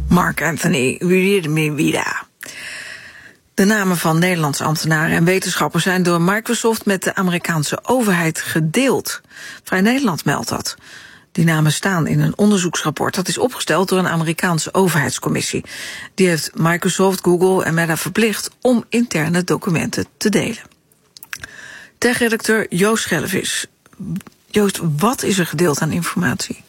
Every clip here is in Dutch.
Mark Anthony Wieringa. De namen van Nederlandse ambtenaren en wetenschappers zijn door Microsoft met de Amerikaanse overheid gedeeld. Vrij Nederland meldt dat. Die namen staan in een onderzoeksrapport dat is opgesteld door een Amerikaanse overheidscommissie. Die heeft Microsoft, Google en Meta verplicht om interne documenten te delen. Tech-redacteur Joost Schellevis. Joost, wat is er gedeeld aan informatie?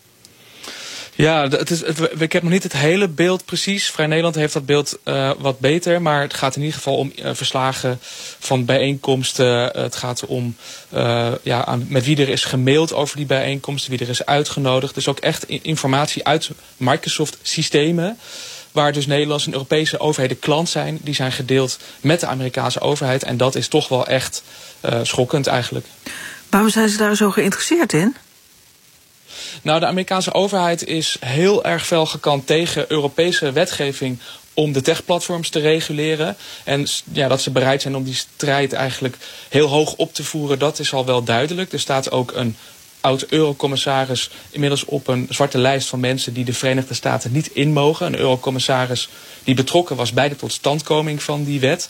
Ja, ik heb nog niet het hele beeld precies. Vrij Nederland heeft dat beeld wat beter. Maar het gaat in ieder geval om verslagen van bijeenkomsten. Het gaat om met wie er is gemaild over die bijeenkomsten. Wie er is uitgenodigd. Dus ook echt informatie uit Microsoft-systemen. Waar dus Nederlandse en Europese overheden klant zijn. Die zijn gedeeld met de Amerikaanse overheid. En dat is toch wel echt schokkend eigenlijk. Waarom zijn ze daar zo geïnteresseerd in? Nou, de Amerikaanse overheid is heel erg fel gekant tegen Europese wetgeving om de techplatforms te reguleren. En ja, dat ze bereid zijn om die strijd eigenlijk heel hoog op te voeren, dat is al wel duidelijk. Er staat ook een oud-eurocommissaris inmiddels op een zwarte lijst van mensen die de Verenigde Staten niet in mogen. Een eurocommissaris die betrokken was bij de totstandkoming van die wet.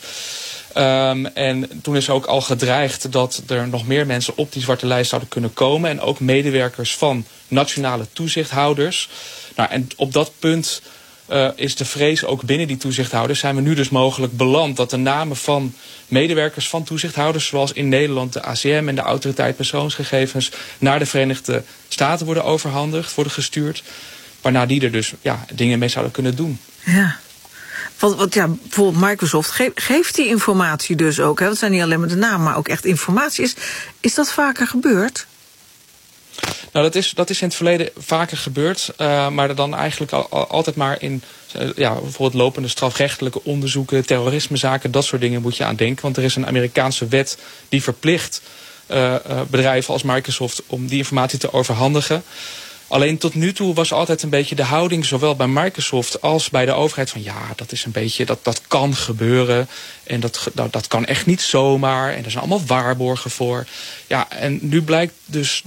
En toen is ook al gedreigd dat er nog meer mensen op die zwarte lijst zouden kunnen komen. En ook medewerkers van nationale toezichthouders. Nou, en op dat punt is de vrees ook binnen die toezichthouders. Zijn we nu dus mogelijk beland dat de namen van medewerkers van toezichthouders, zoals in Nederland de ACM en de Autoriteit Persoonsgegevens, naar de Verenigde Staten worden overhandigd, worden gestuurd. Waarna die er dus dingen mee zouden kunnen doen. Ja. Want bijvoorbeeld Microsoft geeft die informatie dus ook. Hè? Dat zijn niet alleen maar de namen, maar ook echt informatie. Is dat vaker gebeurd? Nou, dat is in het verleden vaker gebeurd. Maar dan eigenlijk altijd maar in bijvoorbeeld lopende strafrechtelijke onderzoeken, terrorismezaken, dat soort dingen moet je aan denken. Want er is een Amerikaanse wet die verplicht bedrijven als Microsoft om die informatie te overhandigen. Alleen tot nu toe was altijd een beetje de houding, zowel bij Microsoft als bij de overheid, van dat is een beetje, dat kan gebeuren. En dat kan echt niet zomaar. En er zijn allemaal waarborgen voor. Ja, en nu blijkt dus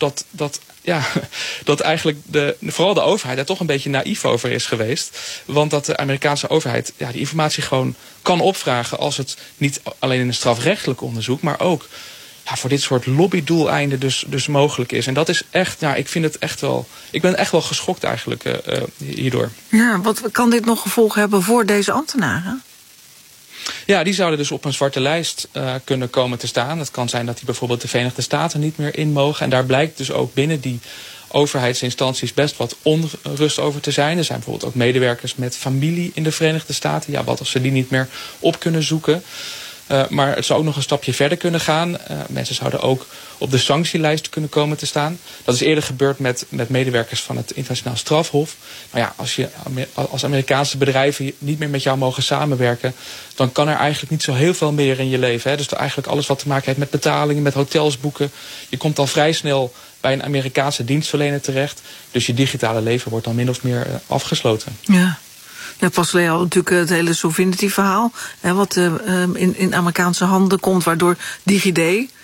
dat eigenlijk vooral de overheid daar toch een beetje naïef over is geweest. Want dat de Amerikaanse overheid die informatie gewoon kan opvragen als het niet alleen in een strafrechtelijk onderzoek, maar ook voor dit soort lobbydoeleinden dus mogelijk is. En dat is echt, ik ben echt wel geschokt eigenlijk hierdoor. Ja, wat kan dit nog gevolgen hebben voor deze ambtenaren? Ja, die zouden dus op een zwarte lijst kunnen komen te staan. Het kan zijn dat die bijvoorbeeld de Verenigde Staten niet meer in mogen. En daar blijkt dus ook binnen die overheidsinstanties best wat onrust over te zijn. Er zijn bijvoorbeeld ook medewerkers met familie in de Verenigde Staten. Ja, wat als ze die niet meer op kunnen zoeken? Maar het zou ook nog een stapje verder kunnen gaan. Mensen zouden ook op de sanctielijst kunnen komen te staan. Dat is eerder gebeurd met medewerkers van het Internationaal Strafhof. Maar als Amerikaanse bedrijven niet meer met jou mogen samenwerken, dan kan er eigenlijk niet zo heel veel meer in je leven. Hè? Dus eigenlijk alles wat te maken heeft met betalingen, met hotels boeken. Je komt al vrij snel bij een Amerikaanse dienstverlener terecht. Dus je digitale leven wordt dan min of meer afgesloten. Ja. Ja, pas alleen al natuurlijk het hele Sovereignty-verhaal, wat in Amerikaanse handen komt, waardoor DigiD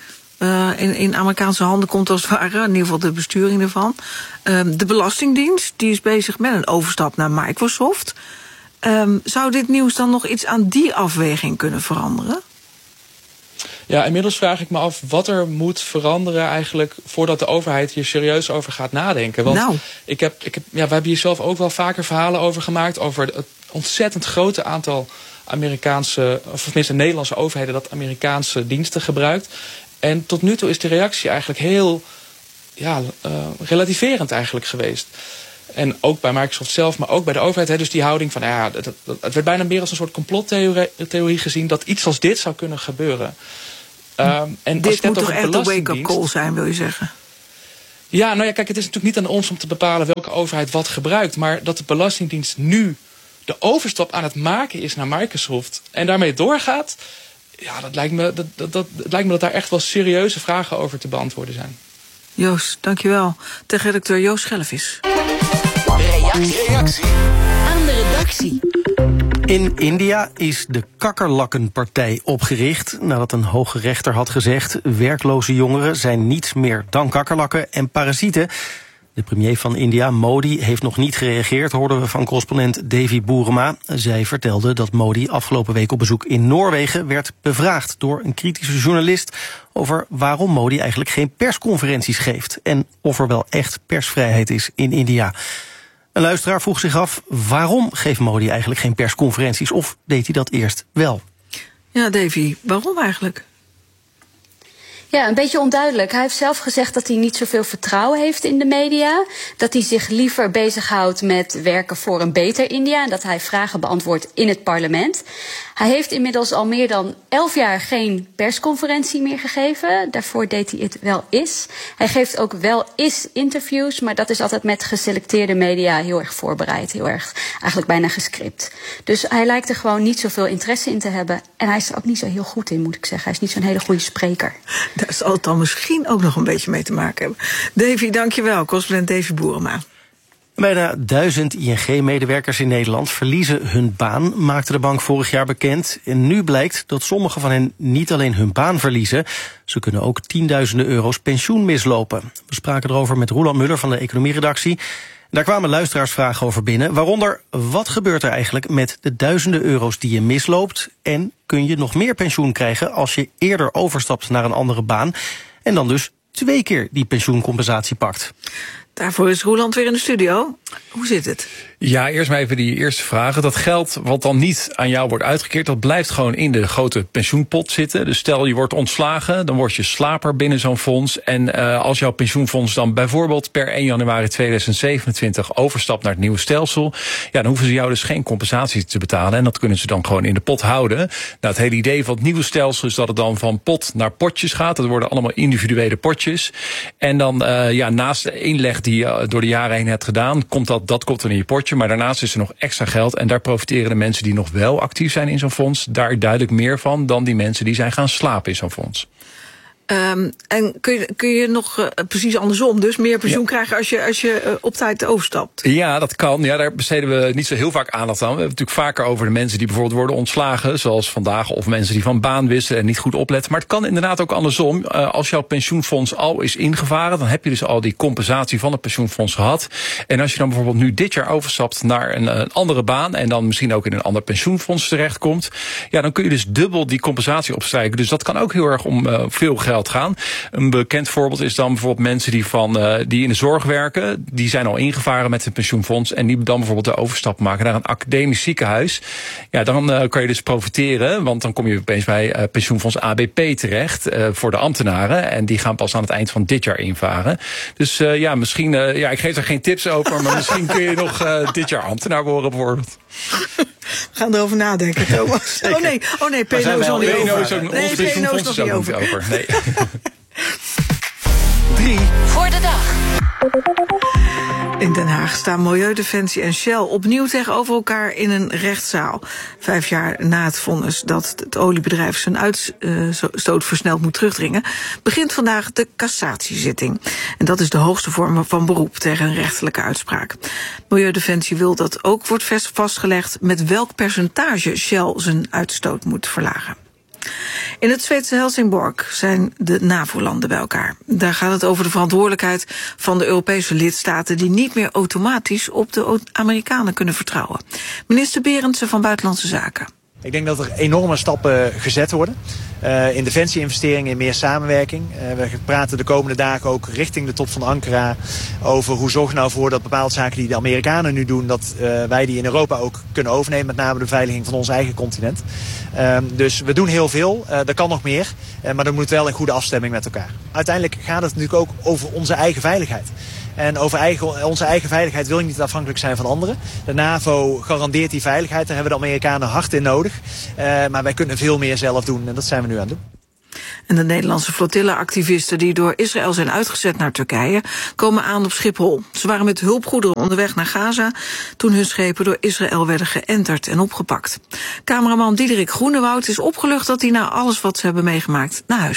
in Amerikaanse handen komt als het ware, in ieder geval de besturing ervan. De Belastingdienst, die is bezig met een overstap naar Microsoft. Zou dit nieuws dan nog iets aan die afweging kunnen veranderen? Ja, inmiddels vraag ik me af wat er moet veranderen eigenlijk voordat de overheid hier serieus over gaat nadenken. Want we hebben hier zelf ook wel vaker verhalen over gemaakt, over het ontzettend grote aantal Amerikaanse, of tenminste Nederlandse overheden dat Amerikaanse diensten gebruikt. En tot nu toe is de reactie eigenlijk heel relativerend eigenlijk geweest. En ook bij Microsoft zelf, maar ook bij de overheid. Dus die houding van, het werd bijna meer als een soort complottheorie gezien dat iets als dit zou kunnen gebeuren. En dit moet toch echt een wake-up call zijn, wil je zeggen? Ja, kijk, het is natuurlijk niet aan ons om te bepalen welke overheid wat gebruikt. Maar dat de Belastingdienst nu de overstap aan het maken is naar Microsoft en daarmee doorgaat, dat lijkt me dat daar echt wel serieuze vragen over te beantwoorden zijn. Joost, dankjewel. Tech-redacteur Joost Schellevis. Reactie aan de redactie. In India is de Kakkerlakkenpartij opgericht nadat een hoge rechter had gezegd: werkloze jongeren zijn niets meer dan kakkerlakken en parasieten. De premier van India, Modi, heeft nog niet gereageerd, hoorden we van correspondent Davy Boerema. Zij vertelde dat Modi afgelopen week op bezoek in Noorwegen werd bevraagd door een kritische journalist over waarom Modi eigenlijk geen persconferenties geeft en of er wel echt persvrijheid is in India. Een luisteraar vroeg zich af, waarom geeft Modi eigenlijk geen persconferenties, of deed hij dat eerst wel? Ja, Davy, waarom eigenlijk? Ja, een beetje onduidelijk. Hij heeft zelf gezegd dat hij niet zoveel vertrouwen heeft in de media. Dat hij zich liever bezighoudt met werken voor een beter India. En dat hij vragen beantwoordt in het parlement. Hij heeft inmiddels al meer dan 11 jaar geen persconferentie meer gegeven. Daarvoor deed hij het wel eens. Hij geeft ook wel eens interviews, maar dat is altijd met geselecteerde media heel erg voorbereid. Heel erg eigenlijk bijna gescript. Dus hij lijkt er gewoon niet zoveel interesse in te hebben. En hij is er ook niet zo heel goed in, moet ik zeggen. Hij is niet zo'n hele goede spreker. Daar zal het dan misschien ook nog een beetje mee te maken hebben. Davy, dankjewel. Correspondent Davy Boerema. Bijna 1000 ING-medewerkers in Nederland verliezen hun baan, maakte de bank vorig jaar bekend. En nu blijkt dat sommigen van hen niet alleen hun baan verliezen, ze kunnen ook tienduizenden euro's pensioen mislopen. We spraken erover met Roland Muller van de economieredactie. Daar kwamen luisteraarsvragen over binnen, waaronder wat gebeurt er eigenlijk met de duizenden euro's die je misloopt? En kun je nog meer pensioen krijgen als je eerder overstapt naar een andere baan en dan dus 2 keer die pensioencompensatie pakt? Daarvoor is Roland weer in de studio. Hoe zit het? Ja, eerst maar even die eerste vragen. Dat geld wat dan niet aan jou wordt uitgekeerd, dat blijft gewoon in de grote pensioenpot zitten. Dus stel je wordt ontslagen, dan word je slaper binnen zo'n fonds. En als jouw pensioenfonds dan bijvoorbeeld per 1 januari 2027 overstapt naar het nieuwe stelsel, ja, dan hoeven ze jou dus geen compensatie te betalen. En dat kunnen ze dan gewoon in de pot houden. Nou, het hele idee van het nieuwe stelsel is dat het dan van pot naar potjes gaat. Dat worden allemaal individuele potjes. En dan naast de inleg die je door de jaren heen hebt gedaan, komt dat komt dan in je potje. Maar daarnaast is er nog extra geld. En daar profiteren de mensen die nog wel actief zijn in zo'n fonds daar duidelijk meer van dan die mensen die zijn gaan slapen in zo'n fonds. En kun je nog precies andersom, dus meer pensioen krijgen als je op tijd overstapt? Ja, dat kan. Ja, daar besteden we niet zo heel vaak aandacht aan. We hebben het natuurlijk vaker over de mensen die bijvoorbeeld worden ontslagen, zoals vandaag, of mensen die van baan wisselen en niet goed opletten. Maar het kan inderdaad ook andersom. Als jouw pensioenfonds al is ingevaren, dan heb je dus al die compensatie van het pensioenfonds gehad. En als je dan bijvoorbeeld nu dit jaar overstapt naar een andere baan en dan misschien ook in een ander pensioenfonds terechtkomt, ja, dan kun je dus dubbel die compensatie opstrijken. Dus dat kan ook heel erg om veel geld gaan. Een bekend voorbeeld is dan bijvoorbeeld mensen die in de zorg werken. Die zijn al ingevaren met een pensioenfonds en die dan bijvoorbeeld de overstap maken naar een academisch ziekenhuis. Ja, dan kan je dus profiteren, want dan kom je opeens bij pensioenfonds ABP terecht voor de ambtenaren. En die gaan pas aan het eind van dit jaar invaren. Dus misschien, ik geef er geen tips over, maar misschien kun je nog dit jaar ambtenaar worden bijvoorbeeld. We gaan erover nadenken, Thomas. Oh nee, PNO is nog niet over. Nee, PNO is nog niet over. Nee. 3 voor de dag. In Den Haag staan Milieudefensie en Shell opnieuw tegenover elkaar in een rechtszaal. 5 jaar na het vonnis dat het oliebedrijf zijn uitstoot versneld moet terugdringen, begint vandaag de cassatiezitting. En dat is de hoogste vorm van beroep tegen een rechterlijke uitspraak. Milieudefensie wil dat ook wordt vastgelegd met welk percentage Shell zijn uitstoot moet verlagen. In het Zweedse Helsingborg zijn de NAVO-landen bij elkaar. Daar gaat het over de verantwoordelijkheid van de Europese lidstaten die niet meer automatisch op de Amerikanen kunnen vertrouwen. Minister Berendsen van Buitenlandse Zaken. Ik denk dat er enorme stappen gezet worden. In defensie-investeringen, in meer samenwerking. We praten de komende dagen ook richting de top van Ankara over hoe zorgen we nou voor dat bepaalde zaken die de Amerikanen nu doen, dat wij die in Europa ook kunnen overnemen, met name de beveiliging van ons eigen continent. Dus we doen heel veel, er kan nog meer, maar dat moet wel in goede afstemming met elkaar. Uiteindelijk gaat het natuurlijk ook over onze eigen veiligheid. En over onze eigen veiligheid wil je niet afhankelijk zijn van anderen. De NAVO garandeert die veiligheid, daar hebben de Amerikanen hard in nodig. Maar wij kunnen veel meer zelf doen en dat zijn we nu aan het doen. En de Nederlandse flotilla-activisten die door Israël zijn uitgezet naar Turkije komen aan op Schiphol. Ze waren met hulpgoederen onderweg naar Gaza toen hun schepen door Israël werden geënterd en opgepakt. Cameraman Diederik Groenewoud is opgelucht dat hij na alles wat ze hebben meegemaakt naar huis kan.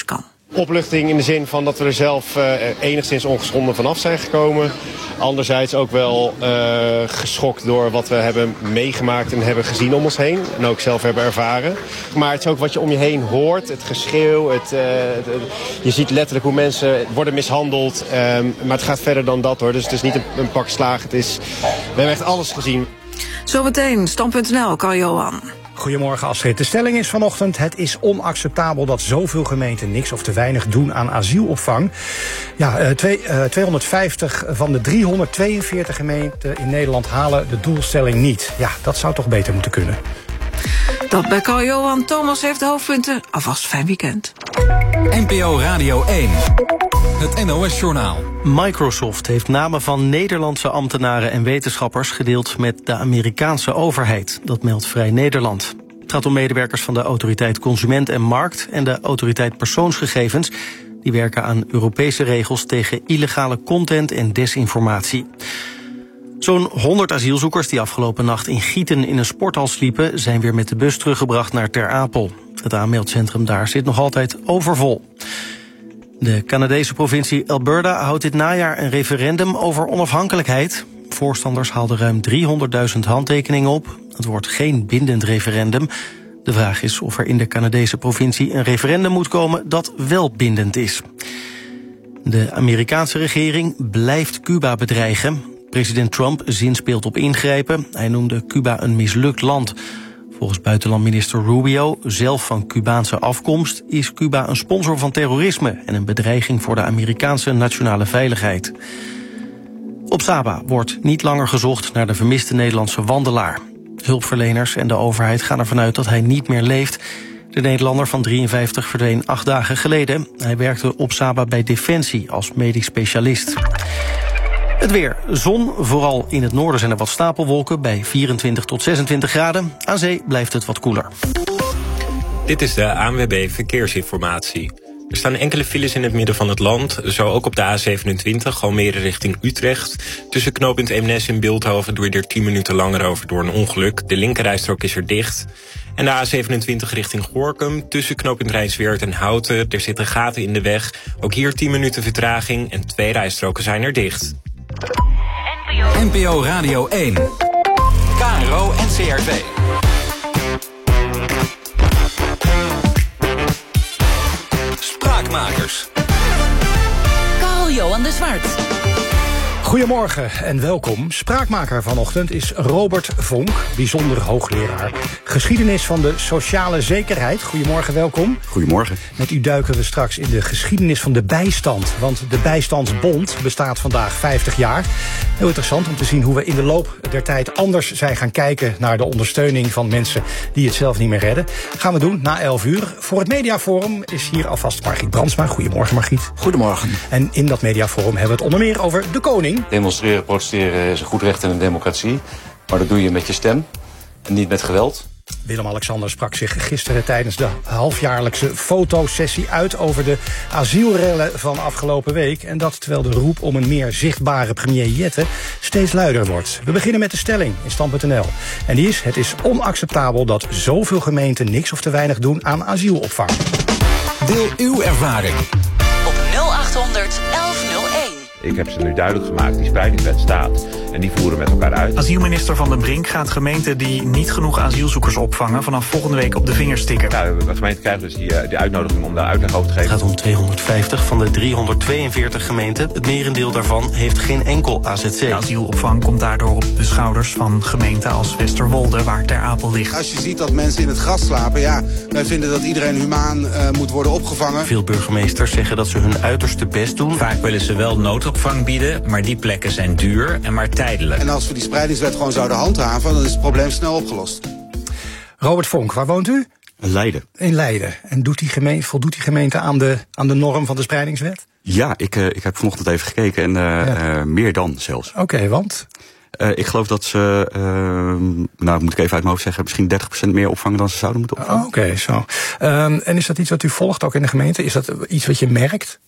Opluchting in de zin van dat we er zelf enigszins ongeschonden vanaf zijn gekomen. Anderzijds ook wel geschokt door wat we hebben meegemaakt en hebben gezien om ons heen. En ook zelf hebben ervaren. Maar het is ook wat je om je heen hoort. Het geschreeuw. Je ziet letterlijk hoe mensen worden mishandeld. Maar het gaat verder dan dat hoor. Dus het is niet een pak slaag. We hebben echt alles gezien. Zometeen, Stand.nl, Carl-Johan. Goedemorgen Astrid. De stelling is vanochtend: het is onacceptabel dat zoveel gemeenten niks of te weinig doen aan asielopvang. Ja, 250 van de 342 gemeenten in Nederland halen de doelstelling niet. Ja, dat zou toch beter moeten kunnen. Dat bij Carl-Johan. Thomas heeft de hoofdpunten. Alvast fijn weekend. NPO Radio 1. Het NOS-journaal. Microsoft heeft namen van Nederlandse ambtenaren en wetenschappers gedeeld met de Amerikaanse overheid. Dat meldt Vrij Nederland. Het gaat om medewerkers van de Autoriteit Consument en Markt en de Autoriteit Persoonsgegevens. Die werken aan Europese regels tegen illegale content en desinformatie. Zo'n 100 asielzoekers die afgelopen nacht in Gieten in een sporthal sliepen, zijn weer met de bus teruggebracht naar Ter Apel. Het aanmeldcentrum daar zit nog altijd overvol. De Canadese provincie Alberta houdt dit najaar een referendum over onafhankelijkheid. Voorstanders haalden ruim 300.000 handtekeningen op. Het wordt geen bindend referendum. De vraag is of er in de Canadese provincie een referendum moet komen dat wel bindend is. De Amerikaanse regering blijft Cuba bedreigen. President Trump zinspeelt op ingrijpen. Hij noemde Cuba een mislukt land. Volgens buitenlandminister Rubio, zelf van Cubaanse afkomst, is Cuba een sponsor van terrorisme en een bedreiging voor de Amerikaanse nationale veiligheid. Op Saba wordt niet langer gezocht naar de vermiste Nederlandse wandelaar. Hulpverleners en de overheid gaan ervan uit dat hij niet meer leeft. De Nederlander van 53 verdween 8 dagen geleden. Hij werkte op Saba bij Defensie als medisch specialist. Het weer. Zon. Vooral in het noorden zijn er wat stapelwolken bij 24 tot 26 graden. Aan zee blijft het wat koeler. Dit is de ANWB Verkeersinformatie. Er staan enkele files in het midden van het land. Zo ook op de A27, Almere richting Utrecht. Tussen knooppunt Eemnes en Bilthoven doe je er 10 minuten langer over door een ongeluk. De linkerrijstrook is er dicht. En de A27 richting Gorinchem, tussen knooppunt Rijnsweert en Houten. Er zitten gaten in de weg. Ook hier 10 minuten vertraging en 2 rijstroken zijn er dicht. NPO Radio 1. KRO NCRW. Spraakmakers. Carl-Johan de Zwart. Goedemorgen en welkom. Spraakmaker vanochtend is Robert Vonk, bijzonder hoogleraar geschiedenis van de sociale zekerheid. Goedemorgen, welkom. Goedemorgen. Met u duiken we straks in de geschiedenis van de bijstand. Want de Bijstandsbond bestaat vandaag 50 jaar. Heel interessant om te zien hoe we in de loop der tijd anders zijn gaan kijken naar de ondersteuning van mensen die het zelf niet meer redden. Gaan we doen na 11 uur. Voor het Mediaforum is hier alvast Margriet Brandsma. Goedemorgen, Margriet. Goedemorgen. En in dat Mediaforum hebben we het onder meer over de koning. Demonstreren, protesteren is een goed recht in een democratie. Maar dat doe je met je stem en niet met geweld. Willem-Alexander sprak zich gisteren tijdens de halfjaarlijkse fotosessie uit over de asielrellen van afgelopen week. En dat terwijl de roep om een meer zichtbare premier Jette steeds luider wordt. We beginnen met de stelling in Stand.nl. En die is: het is onacceptabel dat zoveel gemeenten niks of te weinig doen aan asielopvang. Deel uw ervaring op 0800 1101. Ik heb ze nu duidelijk gemaakt, die spreidingswet staat. En die voeren met elkaar uit. Asielminister Van den Brink gaat gemeenten die niet genoeg asielzoekers opvangen vanaf volgende week op de vingers tikken. Nou, de gemeente krijgt dus die uitnodiging om daar uitleg over te geven. Het gaat om 250 van de 342 gemeenten. Het merendeel daarvan heeft geen enkel AZC. De asielopvang komt daardoor op de schouders van gemeenten als Westerwolde, waar Ter Apel ligt. Als je ziet dat mensen in het gras slapen, ja, wij vinden dat iedereen humaan moet worden opgevangen. Veel burgemeesters zeggen dat ze hun uiterste best doen. Vaak willen ze wel noodopvang bieden, maar die plekken zijn duur en maar tijdelijk. En als we die spreidingswet gewoon zouden handhaven, dan is het probleem snel opgelost. Robert Vonk, waar woont u? Leiden. In Leiden. En voldoet die gemeente aan de norm van de spreidingswet? Ja, ik heb vanochtend even gekeken en meer dan zelfs. Oké, want? Ik geloof dat ze, moet ik even uit mijn hoofd zeggen, misschien 30% meer opvangen dan ze zouden moeten opvangen. Oké, zo. En is dat iets wat u volgt ook in de gemeente? Is dat iets wat je merkt?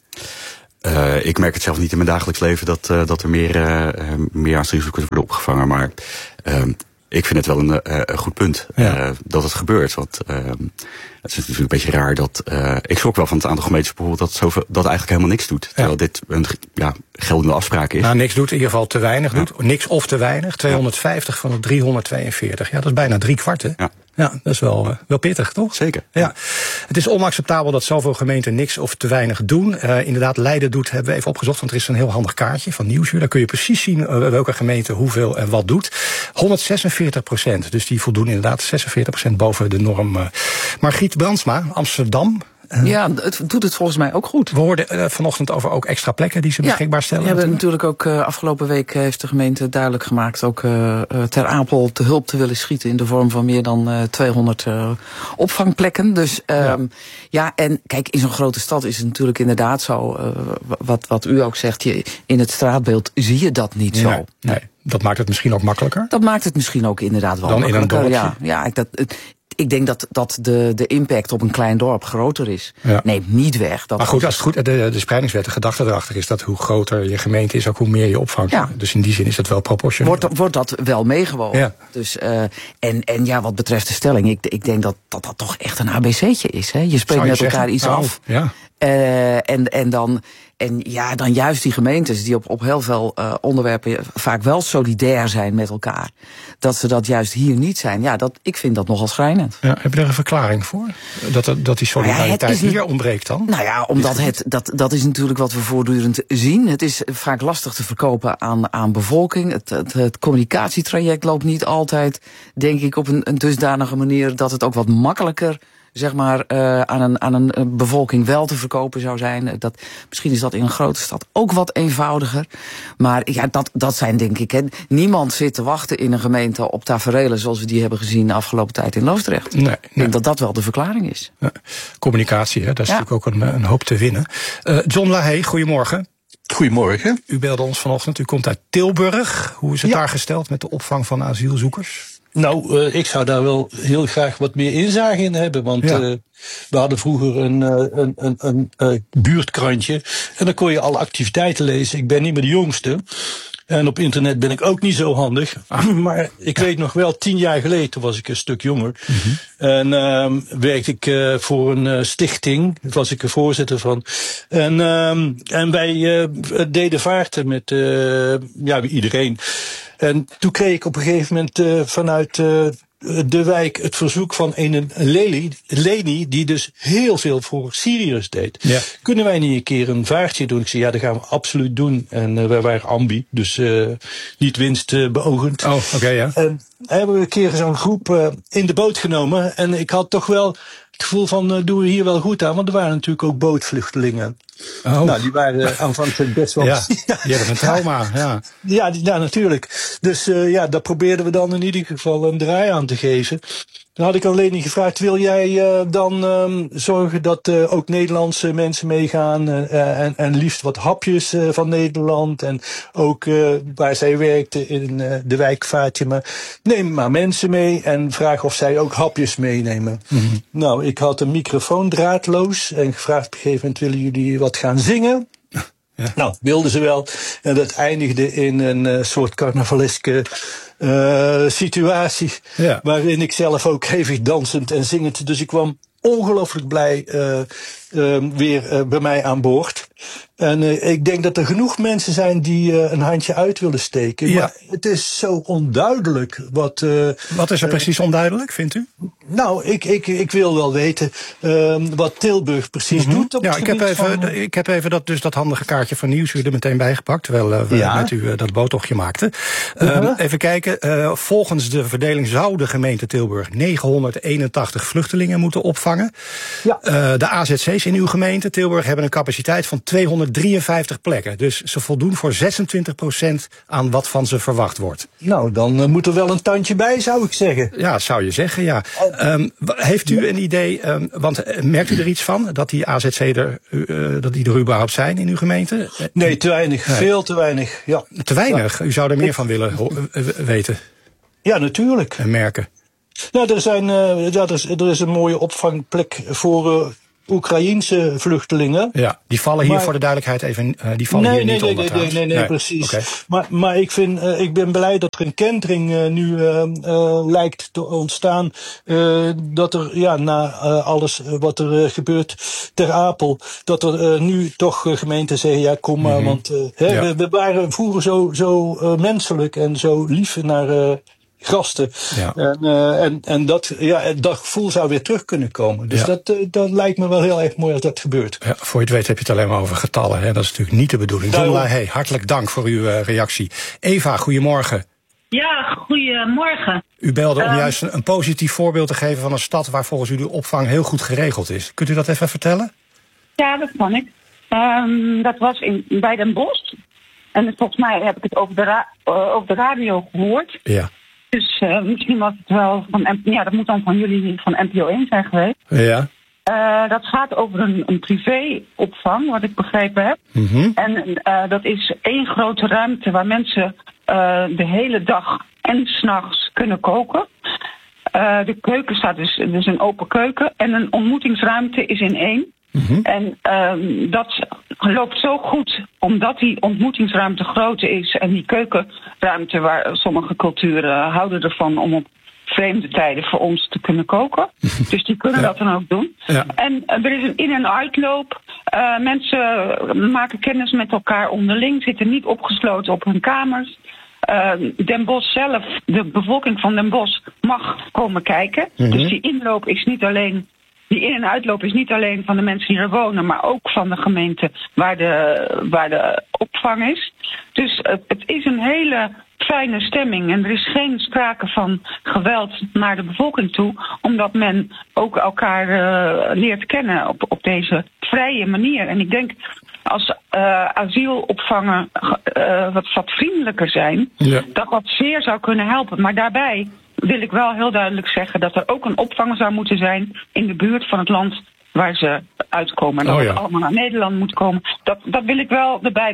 Ik merk het zelf niet in mijn dagelijks leven dat er meer asielzoekers worden opgevangen. Maar Ik vind het wel een goed punt dat het gebeurt. Want het is natuurlijk een beetje raar dat... ik schrok wel van het aantal gemeentes bijvoorbeeld dat eigenlijk helemaal niks doet. Terwijl dit een geldende afspraak is. Nou, niks doet, in ieder geval te weinig doet. Niks of te weinig. 250 van de 342. Ja, dat is bijna 3/4. Ja, dat is wel pittig, toch? Zeker. Ja. Het is onacceptabel dat zoveel gemeenten niks of te weinig doen. Inderdaad, Leiden hebben we even opgezocht, want er is een heel handig kaartje van Nieuwsuur. Daar kun je precies zien welke gemeente hoeveel en wat doet. 146%. Dus die voldoen inderdaad 46% boven de norm. Margriet Brandsma, Amsterdam. Ja, het doet het volgens mij ook goed. We hoorden vanochtend over ook extra plekken die ze beschikbaar stellen. We hebben natuurlijk ook afgelopen week heeft de gemeente duidelijk gemaakt ook Ter Apel te hulp te willen schieten in de vorm van meer dan 200 opvangplekken. Dus en kijk, in zo'n grote stad is het natuurlijk inderdaad zo, wat u ook zegt, in het straatbeeld zie je dat niet zo. Nee, dat maakt het misschien ook makkelijker. Dat maakt het misschien ook inderdaad wel dan makkelijker. In een dorpje. Ik denk dat de impact op een klein dorp groter is. Ja. Neemt niet weg. Maar goed, als het goed, de spreidingswet, de gedachte erachter is dat hoe groter je gemeente is, ook hoe meer je opvangt. Ja. Dus in die zin is het wel proportioneel. Wordt dat wel meegewogen. Ja. Dus, wat betreft de stelling, ik denk dat toch echt een ABC'tje is. Hè? Je spreekt met elkaar iets af. Ja. Dan juist die gemeentes die op heel veel onderwerpen vaak wel solidair zijn met elkaar. Dat ze dat juist hier niet zijn. Ja, ik vind dat nogal schrijnend. Ja, heb je daar een verklaring voor? Dat die solidariteit hier ontbreekt dan? Nou ja, omdat dat is natuurlijk wat we voortdurend zien. Het is vaak lastig te verkopen aan bevolking. Het communicatietraject loopt niet altijd, denk ik, op een dusdanige manier dat het ook wat makkelijker aan een bevolking wel te verkopen zou zijn. Misschien is dat in een grote stad ook wat eenvoudiger. Maar dat zijn denk ik... niemand zit te wachten in een gemeente op taferelen zoals we die hebben gezien de afgelopen tijd in Loosdrecht. Nee. Ik denk dat wel de verklaring is. Ja. Communicatie, daar is natuurlijk ook een hoop te winnen. John Lahey, goedemorgen. Goedemorgen. U belde ons vanochtend, u komt uit Tilburg. Hoe is het daar gesteld met de opvang van asielzoekers? Nou, ik zou daar wel heel graag wat meer inzage in hebben. Want we hadden vroeger een buurtkrantje. En dan kon je alle activiteiten lezen. Ik ben niet meer de jongste. En op internet ben ik ook niet zo handig. Maar ik weet nog wel, 10 jaar geleden, toen was ik een stuk jonger. En werkte ik voor een stichting. Daar was ik er voorzitter van. En wij deden vaarten met iedereen. En toen kreeg ik op een gegeven moment vanuit de wijk het verzoek van een Leni, die dus heel veel voor Syriërs deed. Ja. Kunnen wij niet een keer een vaartje doen? Ik zei, ja, dat gaan we absoluut doen. En wij waren ambi, dus niet winstbeogend. Oh, oké, ja. En hebben we een keer zo'n groep in de boot genomen. En ik had toch wel het gevoel van, doen we hier wel goed aan? Want er waren natuurlijk ook bootvluchtelingen. Oh. Nou, die waren aanvankelijk best wel... Ja, die hebben een trauma, ja. Ja, natuurlijk. Dus daar probeerden we dan in ieder geval een draai aan te geven. Dan had ik aan Leni gevraagd, wil jij dan zorgen dat ook Nederlandse mensen meegaan en liefst wat hapjes van Nederland en ook waar zij werkte in de wijk Fatima. Neem maar mensen mee en vraag of zij ook hapjes meenemen. Mm-hmm. Nou, ik had een microfoon draadloos en gevraagd op een gegeven moment, willen jullie wat gaan zingen? Ja. Nou, wilden ze wel. En dat eindigde in een soort carnavaleske situatie. Ja. Waarin ik zelf ook hevig dansend en zingend. Dus ik kwam ongelooflijk blij weer bij mij aan boord. En ik denk dat er genoeg mensen zijn die een handje uit willen steken. Ja. Maar het is zo onduidelijk. Wat is er precies onduidelijk, vindt u? Nou, ik wil wel weten wat Tilburg precies doet. Op ik heb even dat handige kaartje van Nieuwsuur er meteen bijgepakt. Terwijl we met u dat boottochtje maakten. Even kijken. Volgens de verdeling zou de gemeente Tilburg 981 vluchtelingen moeten opvangen. Ja. De AZC's in uw gemeente Tilburg hebben een capaciteit van 253 plekken. Dus ze voldoen voor 26% aan wat van ze verwacht wordt. Nou, dan moet er wel een tandje bij, zou ik zeggen. Ja, zou je zeggen, ja. Heeft u een idee, want merkt u er iets van, dat die AZC dat die er überhaupt zijn in uw gemeente? Nee, te weinig. Nee. Veel te weinig, ja. Te weinig? U zou er meer van willen weten? Ja, natuurlijk. En merken? Nou, er is een mooie opvangplek voor Oekraïense vluchtelingen. Ja, die vallen hier voor de duidelijkheid even hier niet onder. Nee, precies. Okay. Maar ik ben blij dat er een kentering nu lijkt te ontstaan. Dat er na alles wat er gebeurt ter Apel, dat er nu toch gemeenten zeggen, ja kom maar, want we waren vroeger zo menselijk en zo lief naar gasten. Ja. En dat gevoel zou weer terug kunnen komen. Dus dat lijkt me wel heel erg mooi als dat gebeurt. Ja, voor je het weet heb je het alleen maar over getallen. Hè? Dat is natuurlijk niet de bedoeling. Donla, hartelijk dank voor uw reactie. Eva, goedemorgen. Ja, goedemorgen. U belde om juist een positief voorbeeld te geven van een stad waar volgens u de opvang heel goed geregeld is. Kunt u dat even vertellen? Ja, dat kan ik. Dat was bij Den Bosch. En volgens mij heb ik het over de radio gehoord. Ja. Dus misschien was het wel dat moet dan van jullie van NPO 1 zijn geweest. Ja. Dat gaat over een privéopvang, wat ik begrepen heb. Mm-hmm. En dat is één grote ruimte waar mensen de hele dag en 's nachts kunnen koken. De keuken staat dus een open keuken en een ontmoetingsruimte is in één. Mm-hmm. En dat loopt zo goed, omdat die ontmoetingsruimte groter is en die keukenruimte waar sommige culturen houden ervan om op vreemde tijden voor ons te kunnen koken. Dus die kunnen dat dan ook doen. Ja. En er is een in- en uitloop. Mensen maken kennis met elkaar onderling, zitten niet opgesloten op hun kamers. Den Bosch zelf, de bevolking van Den Bosch mag komen kijken. Mm-hmm. Dus die inloop is niet alleen... Die in- en uitloop is niet alleen van de mensen die er wonen, maar ook van de gemeente waar de opvang is. Dus het is een hele fijne stemming en er is geen sprake van geweld naar de bevolking toe, omdat men ook elkaar leert kennen op deze vrije manier. En ik denk als asielopvangen wat vriendelijker zijn, dat zeer zou kunnen helpen. Maar daarbij wil ik wel heel duidelijk zeggen dat er ook een opvang zou moeten zijn in de buurt van het land waar ze uitkomen. En dat het allemaal naar Nederland moet komen. Dat wil ik wel erbij